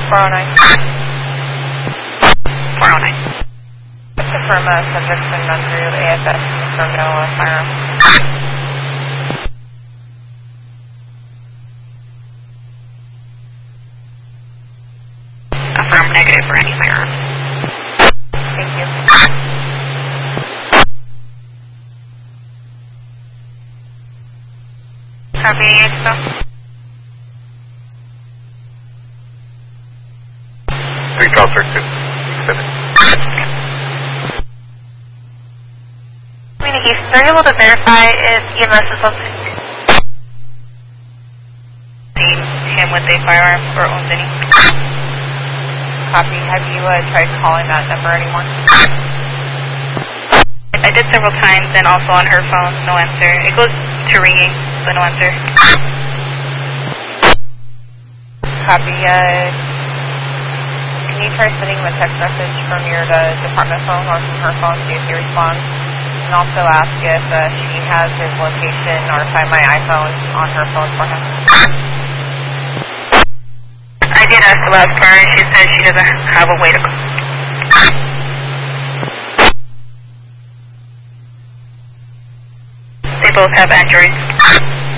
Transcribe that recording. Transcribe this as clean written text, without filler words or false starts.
409. 409. Confirm subject's been run through ASS. Confirm no firearm. Affirm negative for any firearm. Thank you. Copy, so. Recall circuit. Communication, are you able to verify if EMS is listening? Seen him with a firearm or owns any? Copy. Have you tried calling that number anymore? I did several times and also on her phone, no answer. It goes to ringing, but no answer. Copy. Can you try sending him a text message from your department phone or from her phone, see if he responds? And also ask if she has his location or find my iPhone on her phone for him. I did ask the last car and she said she doesn't have a way to go. They both have Androids.